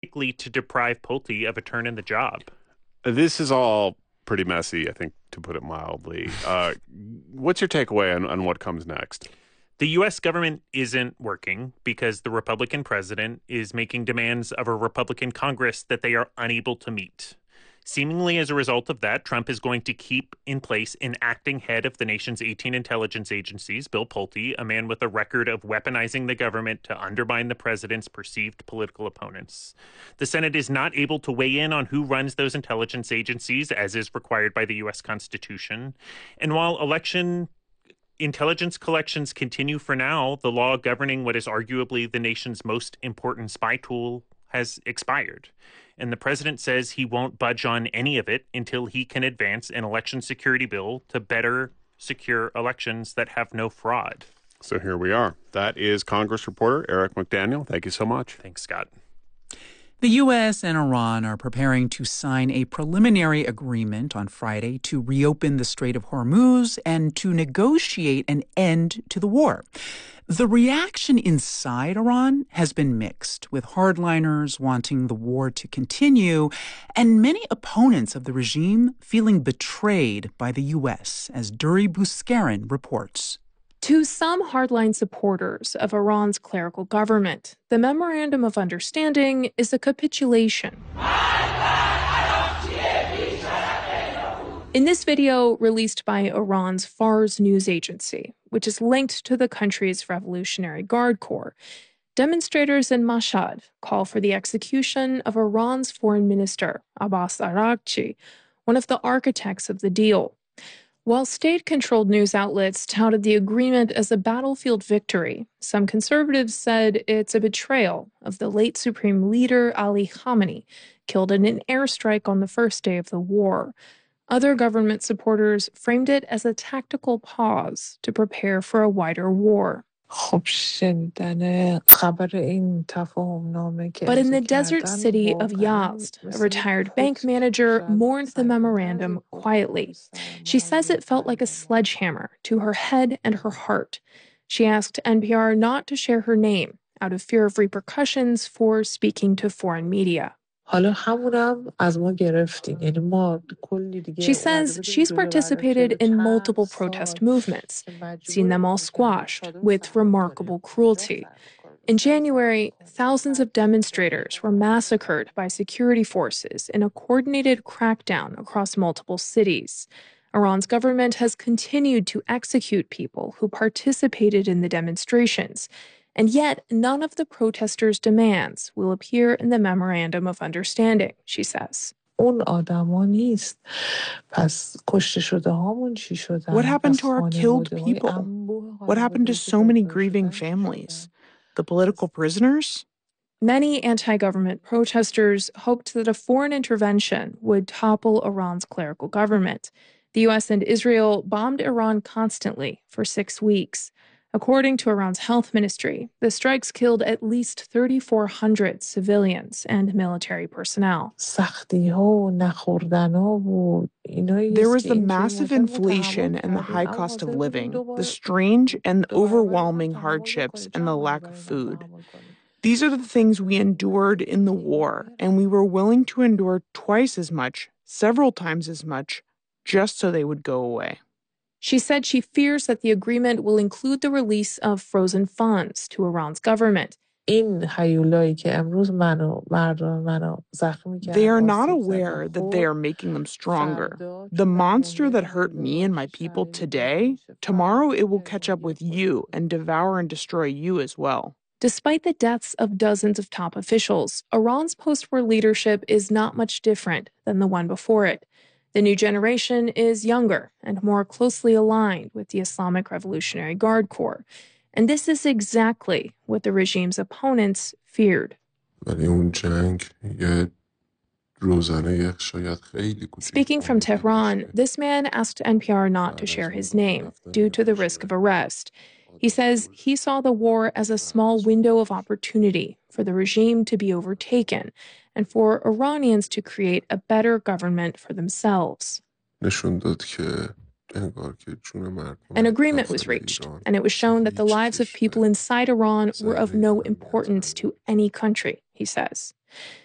likely to deprive Pulte of a turn in the job. This is all pretty messy, I think, to put it mildly. What's your takeaway on what comes next? The U.S. government isn't working because the Republican president is making demands of a Republican Congress that they are unable to meet. Seemingly as a result of that, Trump is going to keep in place an acting head of the nation's 18 intelligence agencies, Bill Pulte, a man with a record of weaponizing the government to undermine the president's perceived political opponents. The Senate is not able to weigh in on who runs those intelligence agencies, as is required by the U.S. Constitution. And while intelligence collections continue for now, the law governing what is arguably the nation's most important spy tool has expired. And the president says he won't budge on any of it until he can advance an election security bill to better secure elections that have no fraud. So here we are. That is Congress reporter Eric McDaniel. Thank you so much. Thanks, Scott. The U.S. and Iran are preparing to sign a preliminary agreement on Friday to reopen the Strait of Hormuz and to negotiate an end to the war. The reaction inside Iran has been mixed, with hardliners wanting the war to continue and many opponents of the regime feeling betrayed by the U.S., as Duri Buskarin reports. To some hardline supporters of Iran's clerical government, the Memorandum of Understanding is a capitulation. In this video released by Iran's Fars news agency, which is linked to the country's Revolutionary Guard Corps, demonstrators in Mashhad call for the execution of Iran's foreign minister, Abbas Araghchi, one of the architects of the deal. While state-controlled news outlets touted the agreement as a battlefield victory, some conservatives said it's a betrayal of the late Supreme Leader Ali Khamenei, killed in an airstrike on the first day of the war. Other government supporters framed it as a tactical pause to prepare for a wider war. But in the desert city of Yazd, a retired bank manager mourned the memorandum quietly. She says it felt like a sledgehammer to her head and her heart. She asked NPR not to share her name out of fear of repercussions for speaking to foreign media. She says she's participated in multiple protest movements, seen them all squashed with remarkable cruelty. In January, thousands of demonstrators were massacred by security forces in a coordinated crackdown across multiple cities. Iran's government has continued to execute people who participated in the demonstrations, and yet none of the protesters' demands will appear in the Memorandum of Understanding, she says. What happened to our killed people? What happened to so many grieving families? The political prisoners? Many anti-government protesters hoped that a foreign intervention would topple Iran's clerical government. The U.S. and Israel bombed Iran constantly for 6 weeks. According to Iran's health ministry, the strikes killed at least 3,400 civilians and military personnel. There was the massive inflation and the high cost of living, the strange and overwhelming hardships, and the lack of food. These are the things we endured in the war, and we were willing to endure twice as much, several times as much, just so they would go away. She said she fears that the agreement will include the release of frozen funds to Iran's government. They are not aware that they are making them stronger. The monster that hurt me and my people today, tomorrow it will catch up with you and devour and destroy you as well. Despite the deaths of dozens of top officials, Iran's post-war leadership is not much different than the one before it. The new generation is younger and more closely aligned with the Islamic Revolutionary Guard Corps. And this is exactly what the regime's opponents feared. Speaking from Tehran, this man asked NPR not to share his name due to the risk of arrest. He says he saw the war as a small window of opportunity for the regime to be overtaken and for Iranians to create a better government for themselves. An agreement was reached, and it was shown that the lives of people inside Iran were of no importance to any country, he says.